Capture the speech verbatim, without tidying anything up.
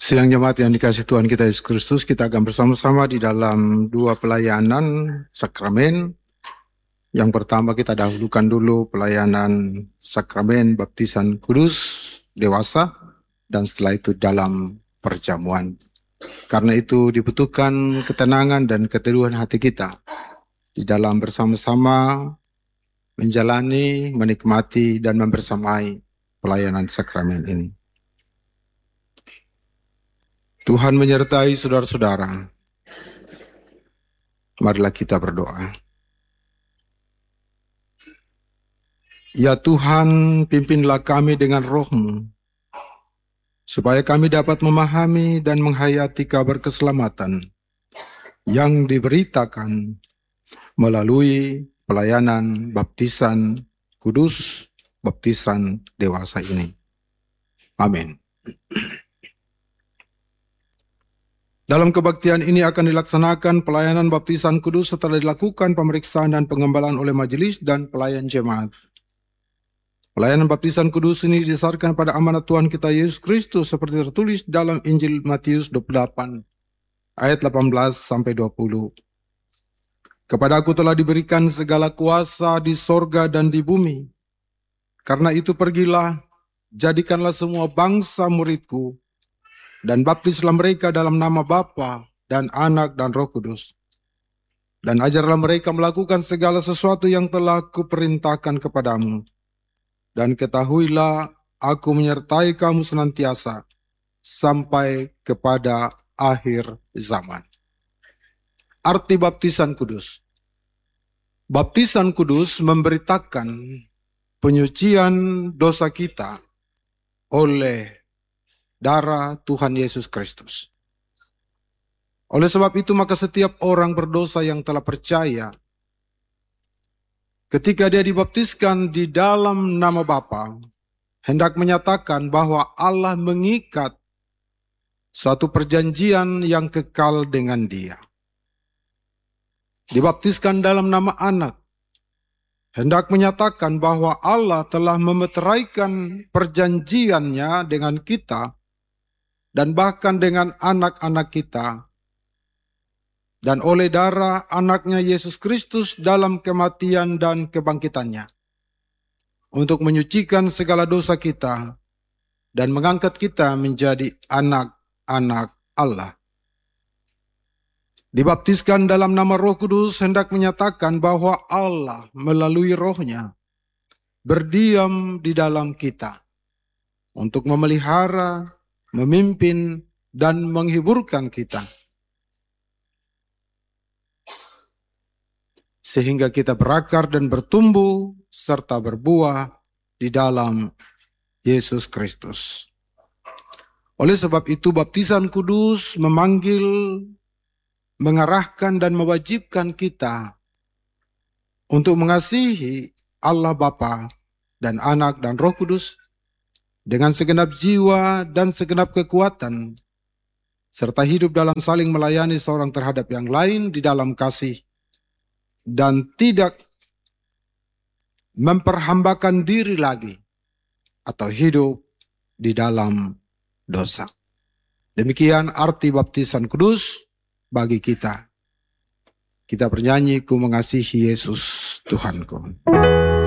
Sidang jemaat yang dikasihi Tuhan kita Yesus Kristus, kita akan bersama-sama di dalam dua pelayanan sakramen. Yang pertama kita dahulukan dulu pelayanan sakramen baptisan kudus dewasa, dan setelah itu dalam perjamuan. Karena itu dibutuhkan ketenangan dan keteduhan hati kita di dalam bersama-sama menjalani, menikmati, dan membersamai pelayanan sakramen ini. Tuhan menyertai saudara-saudara. Marilah kita berdoa. Ya Tuhan, pimpinlah kami dengan roh-Mu, supaya kami dapat memahami dan menghayati kabar keselamatan yang diberitakan melalui pelayanan baptisan kudus, baptisan dewasa ini. Amin. Dalam kebaktian ini akan dilaksanakan pelayanan baptisan kudus setelah dilakukan pemeriksaan dan pengembalaan oleh majelis dan pelayan jemaat. Pelayanan baptisan kudus ini didasarkan pada amanat Tuhan kita Yesus Kristus seperti tertulis dalam Injil Matius dua puluh delapan ayat delapan belas sampai dua puluh. Kepadaku telah diberikan segala kuasa di sorga dan di bumi. Karena itu pergilah, jadikanlah semua bangsa muridku, dan baptislah mereka dalam nama Bapa dan Anak dan Roh Kudus. Dan ajarlah mereka melakukan segala sesuatu yang telah kuperintahkan kepadamu. Dan ketahuilah, aku menyertai kamu senantiasa sampai kepada akhir zaman. Arti baptisan kudus. Baptisan kudus memberitakan penyucian dosa kita oleh darah Tuhan Yesus Kristus. Oleh sebab itu maka setiap orang berdosa yang telah percaya, ketika dia dibaptiskan di dalam nama Bapa, hendak menyatakan bahwa Allah mengikat suatu perjanjian yang kekal dengan dia. Dibaptiskan dalam nama Anak, hendak menyatakan bahwa Allah telah memeteraikan perjanjiannya dengan kita, dan bahkan dengan anak-anak kita, dan oleh darah anaknya Yesus Kristus dalam kematian dan kebangkitannya, untuk menyucikan segala dosa kita, dan mengangkat kita menjadi anak-anak Allah. Dibaptiskan dalam nama Roh Kudus hendak menyatakan bahwa Allah melalui Roh-Nya berdiam di dalam kita, untuk memelihara, memimpin, dan menghiburkan kita, sehingga kita berakar dan bertumbuh serta berbuah di dalam Yesus Kristus. Oleh sebab itu baptisan kudus memanggil, mengarahkan, dan mewajibkan kita untuk mengasihi Allah Bapa dan Anak dan Roh Kudus dengan segenap jiwa dan segenap kekuatan, serta hidup dalam saling melayani seorang terhadap yang lain di dalam kasih, dan tidak memperhambakan diri lagi atau hidup di dalam dosa. Demikian arti baptisan kudus bagi kita. Kita bernyanyi, ku mengasihi Yesus Tuhanku.